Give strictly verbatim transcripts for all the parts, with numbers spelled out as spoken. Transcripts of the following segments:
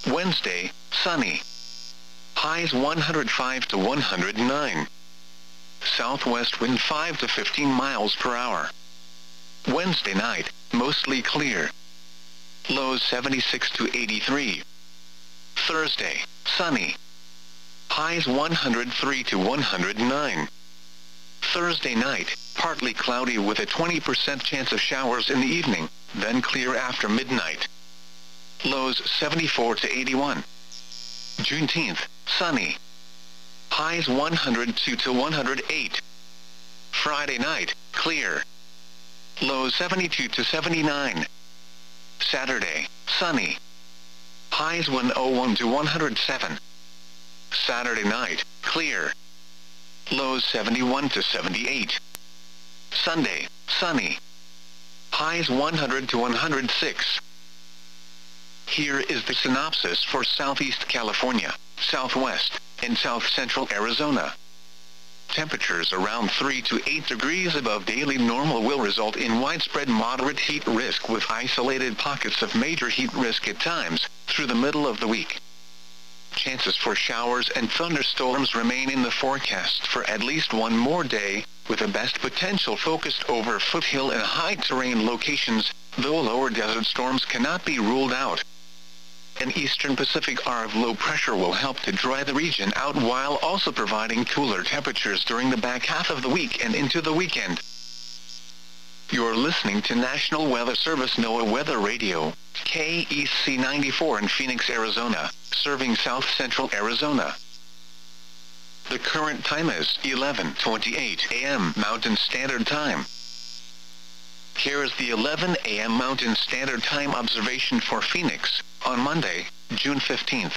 Wednesday, sunny. Highs one hundred five to one hundred nine. Southwest wind five to fifteen miles per hour. Wednesday night, mostly clear. Lows seventy-six to eighty-three. Thursday, sunny. Highs one hundred three to one hundred nine. Thursday night, partly cloudy with a twenty percent chance of showers in the evening, then clear after midnight. Lows seventy-four to eighty-one. Juneteenth, sunny. Highs one hundred two to one hundred eight. Friday night, clear. Lows seventy-two to seventy-nine. Saturday, sunny. Highs one oh one to one hundred seven. Saturday night, clear. Lows seventy-one to seventy-eight. Sunday, sunny. Highs one hundred to one hundred six. Here is the synopsis for Southeast California, Southwest, and South Central Arizona. Temperatures around three to eight degrees above daily normal will result in widespread moderate heat risk with isolated pockets of major heat risk at times through the middle of the week. Chances for showers and thunderstorms remain in the forecast for at least one more day, with the best potential focused over foothill and high terrain locations, though lower desert storms cannot be ruled out. An eastern Pacific arc of low pressure will help to dry the region out while also providing cooler temperatures during the back half of the week and into the weekend. You're listening to National Weather Service NOAA Weather Radio, K E C ninety-four in Phoenix, Arizona, serving South Central Arizona. The current time is eleven twenty-eight a m Mountain Standard Time. Here is the eleven a m Mountain Standard Time observation for Phoenix, on Monday, June fifteenth.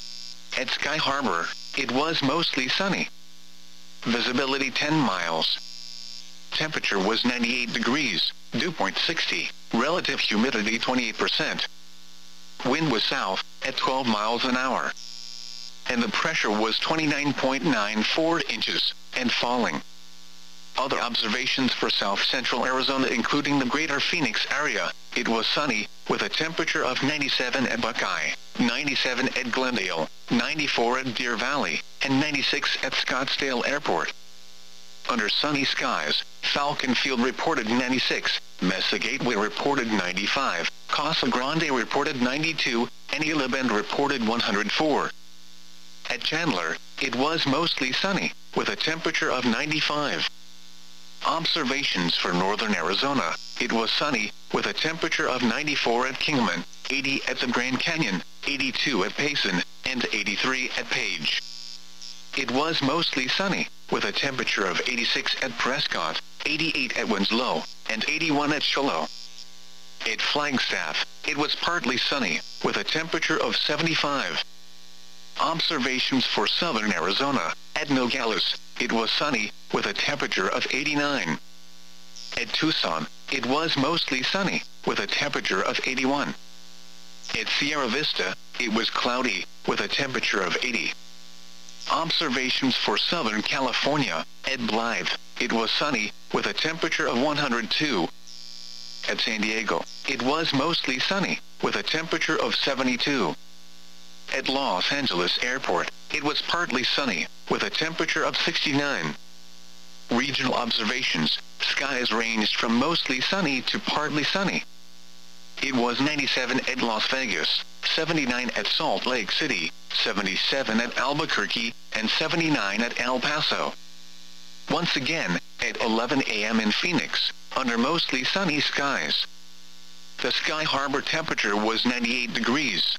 At Sky Harbor, it was mostly sunny. Visibility ten miles. Temperature was ninety-eight degrees, dew point sixty, relative humidity twenty-eight percent. Wind was south, at twelve miles an hour. And the pressure was twenty-nine point nine four inches, and falling. Other observations for South Central Arizona including the greater Phoenix area, it was sunny, with a temperature of ninety-seven at Buckeye, ninety-seven at Glendale, ninety-four at Deer Valley, and ninety-six at Scottsdale Airport. Under sunny skies, Falcon Field reported ninety-six, Mesa Gateway reported ninety-five, Casa Grande reported ninety-two, and Isla Bend reported one hundred four. At Chandler, it was mostly sunny, with a temperature of ninety-five. Observations for northern Arizona, it was sunny, with a temperature of ninety-four at Kingman, eighty at the Grand Canyon, eighty-two at Payson, and eighty-three at Page. It was mostly sunny, with a temperature of eighty-six at Prescott, eighty-eight at Winslow, and eighty-one at Shiloh. At Flagstaff, it was partly sunny, with a temperature of seventy-five. Observations for southern Arizona, at Nogales, it was sunny, with a temperature of eighty-nine. At Tucson, it was mostly sunny, with a temperature of eighty-one. At Sierra Vista, it was cloudy, with a temperature of eighty. Observations for Southern California, at Blythe, it was sunny, with a temperature of one hundred two. At San Diego, it was mostly sunny, with a temperature of seventy-two. At Los Angeles Airport, it was partly sunny, with a temperature of sixty-nine. Regional observations, skies ranged from mostly sunny to partly sunny. It was ninety-seven at Las Vegas, seventy-nine at Salt Lake City, seventy-seven at Albuquerque, and seventy-nine at El Paso. Once again, at eleven a m in Phoenix, under mostly sunny skies. The Sky Harbor temperature was ninety-eight degrees.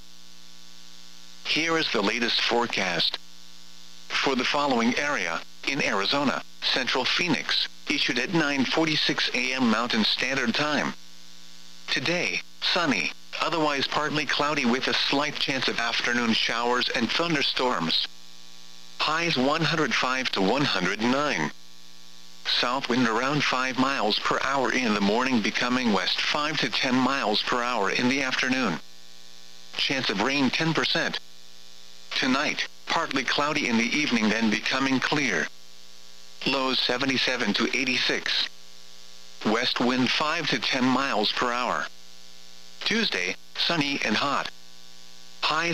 Here is the latest forecast. For the following area, in Arizona, Central Phoenix, issued at nine forty-six a m Mountain Standard Time. Today, sunny, otherwise partly cloudy with a slight chance of afternoon showers and thunderstorms. Highs one hundred five to one hundred nine. South wind around five miles per hour in the morning, becoming west five to ten miles per hour in the afternoon. Chance of rain ten percent. Tonight, partly cloudy in the evening, then becoming clear. Lows seventy-seven to eighty-six. West wind five to ten miles per hour. Tuesday, sunny and hot. Highs